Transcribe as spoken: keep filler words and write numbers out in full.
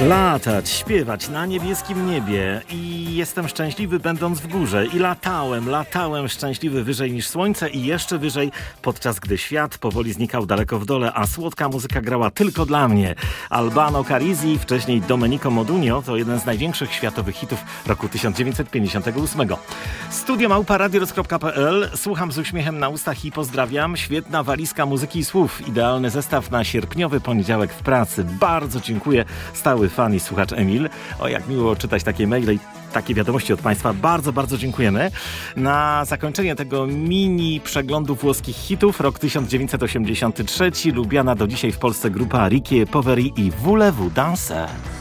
Latać, śpiewać na niebieskim niebie i jestem szczęśliwy będąc w górze i latałem, latałem szczęśliwy wyżej niż słońce i jeszcze wyżej, podczas gdy świat powoli znikał daleko w dole, a słodka muzyka grała tylko dla mnie. Albano Carrisi, wcześniej Domenico Modugno, to jeden z największych światowych hitów roku tysiąc dziewięćset pięćdziesiątego ósmego. Studio małpa radioroz kropka pe el, słucham z uśmiechem na ustach i pozdrawiam. Świetna walizka muzyki i słów, idealny zestaw na sierpniowy poniedziałek w pracy. Bardzo dziękuję, stały fan i słuchacz Emil. O, jak miło czytać takie maile i takie wiadomości od Państwa. Bardzo, bardzo dziękujemy. Na zakończenie tego mini przeglądu włoskich hitów, rok tysiąc dziewięćset osiemdziesiąty trzeci, lubiana do dzisiaj w Polsce grupa Ricky Poveri i Voulez-vous danser.